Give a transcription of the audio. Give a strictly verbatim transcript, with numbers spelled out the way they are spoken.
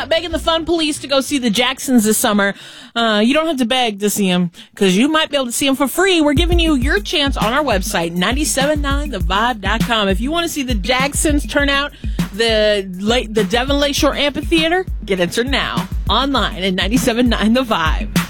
Stop begging the fun police to go see the Jacksons this summer. Uh, you don't have to beg to see them because you might be able to see them for free. We're giving you your chance on our website, nine seven nine the vibe dot com. If you want to see the Jacksons turn out the late, the Devon Lakeshore Amphitheater, get entered now online at nine seven nine the vibe.